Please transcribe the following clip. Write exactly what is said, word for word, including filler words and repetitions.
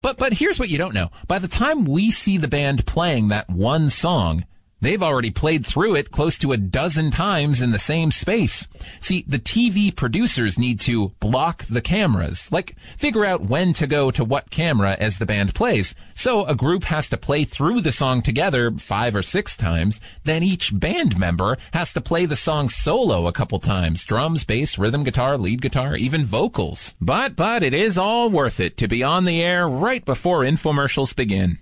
But, but here's what you don't know. By the time we see the band playing that one song, they've already played through it close to a dozen times in the same space. See, the T V producers need to block the cameras, like figure out when to go to what camera as the band plays. So a group has to play through the song together five or six times. Then each band member has to play the song solo a couple times. Drums, bass, rhythm guitar, lead guitar, even vocals. But, but it is all worth it to be on the air right before infomercials begin.